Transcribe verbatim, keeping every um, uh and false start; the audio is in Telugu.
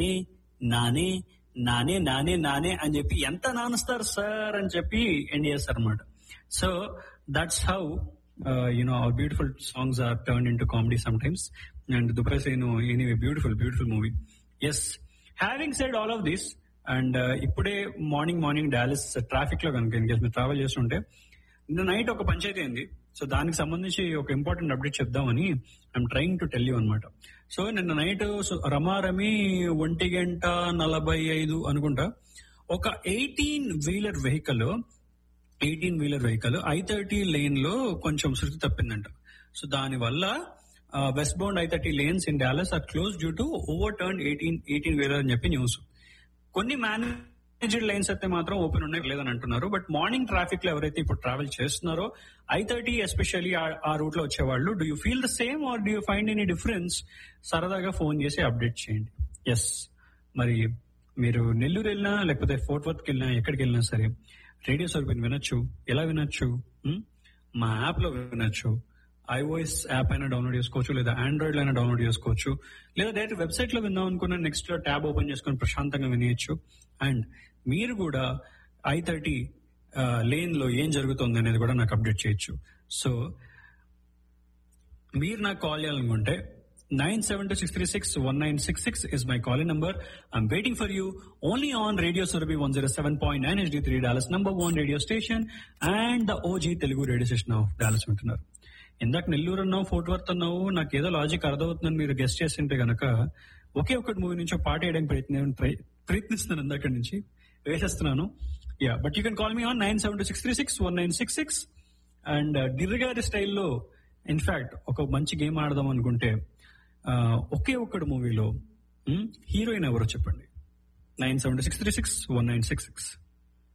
నానే నానే నానే నానే అని చెప్పి ఎంత నానుస్తారు సార్ అని చెప్పి ఎండ్ చేస్తారు అనమాట. So that's how you know our beautiful songs are turn in to comedy some times. And Dubai సేను anyway beautiful beautiful movie. Yes, having said all of this, and ఇప్పుడే మార్నింగ్ మార్నింగ్ డాలస్ ట్రాఫిక్ లో కనుక ఇన్కేస్ మీరు ట్రావెల్ చేస్తుంటే నిన్న నైట్ ఒక పంచాయతీ అయింది. సో దానికి సంబంధించి ఒక ఇంపార్టెంట్ అప్డేట్ చెప్దామని I'm trying to tell you అనమాట. సో నిన్న నైట్ రమారమి ఒంటి గంట నలభై ఐదు అనుకుంటా ఒక eighteen wheeler vehicle eighteen wheeler vehicle I thirty lane లో కొంచెం శృతి తప్పిందంట. సో దాని వల్ల west bound I thirty lanes in Dallas are close due to over turn eighteen eighteen wheeler అని చెప్పి న్యూస్. కొన్ని మేనేజ్డ్ లైన్స్ అయితే మాత్రం ఓపెన్ ఉన్నాయి లేదని అంటున్నారు. బట్ మార్నింగ్ ట్రాఫిక్ లో ఎవరైతే ఇప్పుడు ట్రావెల్ చేస్తున్నారో ఐ థర్టీ ఎస్పెషల్లీ ఆ రూట్ లో వచ్చేవాళ్ళు, do you feel the same or do you find any difference? సరదాగా ఫోన్ చేసి అప్డేట్ చేయండి. ఎస్, మరి మీరు నెల్లూరు వెళ్ళినా లేకపోతే ఫోర్ట్ వర్త్ వెళ్ళినా ఎక్కడికి వెళ్ళినా సరే రేడియో సర్వీస్ వినొచ్చు. ఎలా వినొచ్చు? మా యాప్ లో వినొచ్చు. ఐఓఎస్ యాప్ అయినా డౌన్లోడ్ చేసుకోవచ్చు, లేదా ఆండ్రాయిడ్ లో అయినా డౌన్లోడ్ చేసుకోవచ్చు, లేదా డైరెక్ట్ వెబ్సైట్ లో విందాం అనుకున్న నెక్స్ట్ లో ట్యాబ్ ఓపెన్ చేసుకుని ప్రశాంతంగా వినేయచ్చు. అండ్ మీరు కూడా ఐ థర్టీ లేన్ లో ఏం జరుగుతుంది అనేది కూడా నాకు అప్డేట్ చేయొచ్చు. సో మీరు నాకు కాల్ చేయాలనుకుంటే nine seven two six three six one nine six six is my calling number. I'm waiting for you only on radio Surabhi one zero seven point nine H D three Dallas number one radio station and the OG Telugu radio station of Dallas ఉంటున్నారు. ఇందాక నెల్లూరు అన్నావు, ఫోర్ట్ వర్త్ అన్నావు, నాకు ఏదో లాజిక్ అర్థమవుతుందని మీరు గెస్ట్ చేస్తుంటే గనక ఒకే ఒక్కటి మూవీ నుంచి పాట వేయడానికి ప్రయత్నం ప్రయత్నిస్తున్నాను ఇందాక నుంచి వేసేస్తున్నాను. Yeah, but you can call me on nine seven two six three six one nine six six. And గిరిగారి స్టైల్లో ఇన్ఫాక్ట్ ఒక మంచి గేమ్ ఆడదాం అనుకుంటే ఒకే ఒక్కడు మూవీలో హీరోయిన్ ఎవరో చెప్పండి. Nine seven two six three six one nine six six.